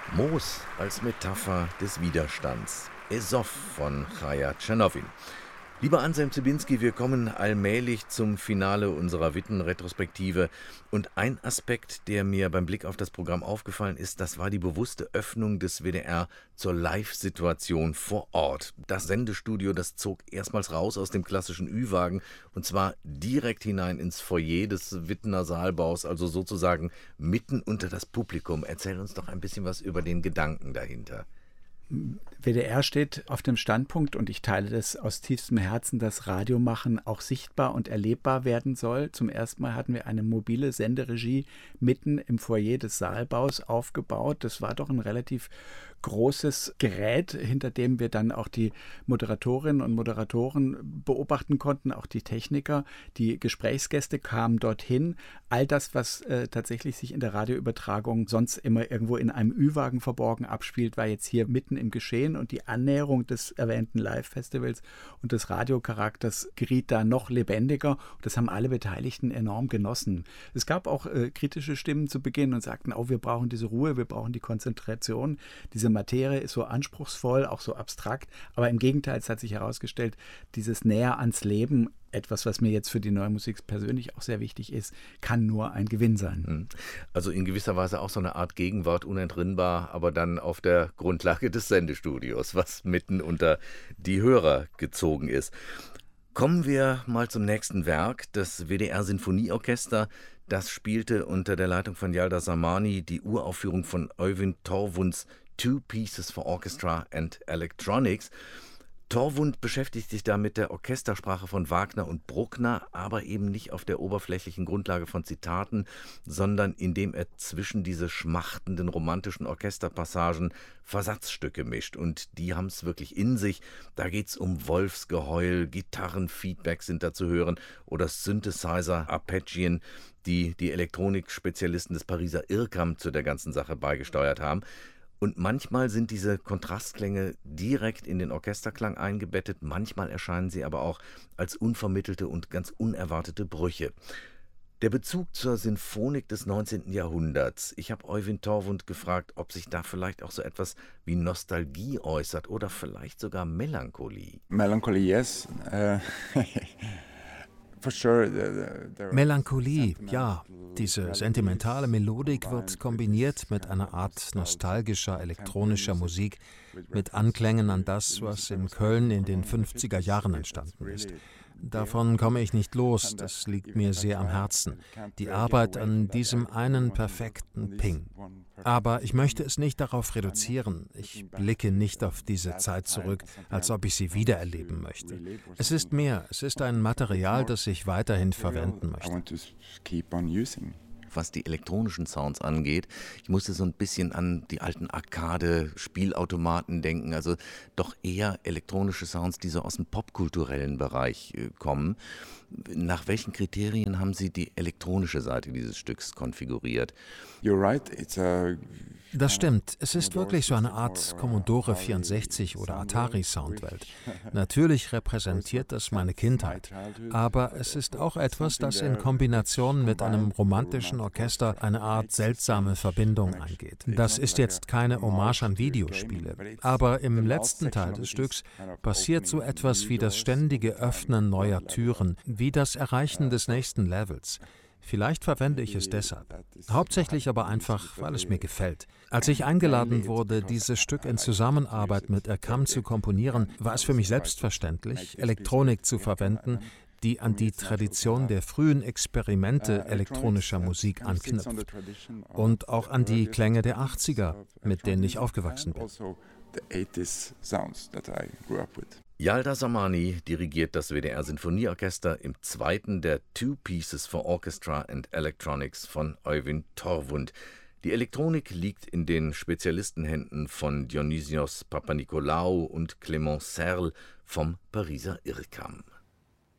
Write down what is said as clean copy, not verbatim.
Moos als Metapher des Widerstands. Esof von Chaya Tschernowin. Lieber Anselm Ziebinski, wir kommen allmählich zum Finale unserer Witten-Retrospektive. Und ein Aspekt, der mir beim Blick auf das Programm aufgefallen ist, das war die bewusste Öffnung des WDR zur Live-Situation vor Ort. Das Sendestudio, das zog erstmals raus aus dem klassischen Ü-Wagen und zwar direkt hinein ins Foyer des Wittener Saalbaus, also sozusagen mitten unter das Publikum. Erzähl uns doch ein bisschen was über den Gedanken dahinter. WDR steht auf dem Standpunkt, und ich teile das aus tiefstem Herzen, dass Radiomachen auch sichtbar und erlebbar werden soll. Zum ersten Mal hatten wir eine mobile Senderegie mitten im Foyer des Saalbaus aufgebaut. Das war doch ein relativ großes Gerät, hinter dem wir dann auch die Moderatorinnen und Moderatoren beobachten konnten, auch die Techniker. Die Gesprächsgäste kamen dorthin. All das, was tatsächlich sich in der Radioübertragung sonst immer irgendwo in einem Ü-Wagen verborgen abspielt, war jetzt hier mitten im Geschehen, und die Annäherung des erwähnten Live-Festivals und des Radiocharakters geriet da noch lebendiger. Das haben alle Beteiligten enorm genossen. Es gab auch kritische Stimmen zu Beginn und sagten, wir brauchen diese Ruhe, wir brauchen die Konzentration. Diese Materie ist so anspruchsvoll, auch so abstrakt, aber im Gegenteil, es hat sich herausgestellt, dieses Näher ans Leben, etwas, was mir jetzt für die Neue Musik persönlich auch sehr wichtig ist, kann nur ein Gewinn sein. Also in gewisser Weise auch so eine Art Gegenwart, unentrinnbar, aber dann auf der Grundlage des Sendestudios, was mitten unter die Hörer gezogen ist. Kommen wir mal zum nächsten Werk, das WDR-Sinfonieorchester. Das spielte unter der Leitung von Yalda Samani die Uraufführung von Øyvind Torvunds Two Pieces for Orchestra and Electronics. Torvund beschäftigt sich da mit der Orchestersprache von Wagner und Bruckner, aber eben nicht auf der oberflächlichen Grundlage von Zitaten, sondern indem er zwischen diese schmachtenden romantischen Orchesterpassagen Versatzstücke mischt. Und die haben es wirklich in sich. Da geht es um Wolfsgeheul, Gitarrenfeedback sind da zu hören oder Synthesizer-Arpeggien, die die Elektronik-Spezialisten des Pariser IRCAM zu der ganzen Sache beigesteuert haben. Und manchmal sind diese Kontrastklänge direkt in den Orchesterklang eingebettet, manchmal erscheinen sie aber auch als unvermittelte und ganz unerwartete Brüche. Der Bezug zur Sinfonik des 19. Jahrhunderts. Ich habe Øyvind Torvund gefragt, ob sich da vielleicht auch so etwas wie Nostalgie äußert oder vielleicht sogar Melancholie. Melancholie, yes. Melancholie, ja. Diese sentimentale Melodik wird kombiniert mit einer Art nostalgischer elektronischer Musik, mit Anklängen an das, was in Köln in den 50er Jahren entstanden ist. Davon komme ich nicht los, das liegt mir sehr am Herzen. Die Arbeit an diesem einen perfekten Ping. Aber ich möchte es nicht darauf reduzieren. Ich blicke nicht auf diese Zeit zurück, als ob ich sie wiedererleben möchte. Es ist mehr, es ist ein Material, das ich weiterhin verwenden möchte. Was die elektronischen Sounds angeht. Ich musste so ein bisschen an die alten Arcade-Spielautomaten denken, also doch eher elektronische Sounds, die so aus dem popkulturellen Bereich kommen. Nach welchen Kriterien haben Sie die elektronische Seite dieses Stücks konfiguriert? Das stimmt. Es ist wirklich so eine Art Commodore 64 oder Atari-Soundwelt. Natürlich repräsentiert das meine Kindheit, aber es ist auch etwas, das in Kombination mit einem romantischen Orchester eine Art seltsame Verbindung eingeht. Das ist jetzt keine Hommage an Videospiele, aber im letzten Teil des Stücks passiert so etwas wie das ständige Öffnen neuer Türen, wie das Erreichen des nächsten Levels. Vielleicht verwende ich es deshalb. Hauptsächlich aber einfach, weil es mir gefällt. Als ich eingeladen wurde, dieses Stück in Zusammenarbeit mit IRCAM zu komponieren, war es für mich selbstverständlich, Elektronik zu verwenden, die an die Tradition der frühen Experimente elektronischer Musik anknüpft und auch an die Klänge der 80er, mit denen ich aufgewachsen bin. Yalda Samani dirigiert das WDR-Sinfonieorchester im zweiten der Two Pieces for Orchestra and Electronics von Øyvind Torvund. Die Elektronik liegt in den Spezialistenhänden von Dionysios Papanikolaou und Clément Serle vom Pariser IRCAM.